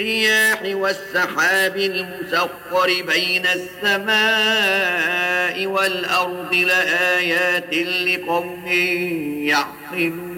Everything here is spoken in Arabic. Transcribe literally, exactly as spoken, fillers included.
الرياح والسحاب المسخر بين السماء والأرض لآيات لقوم يعقلون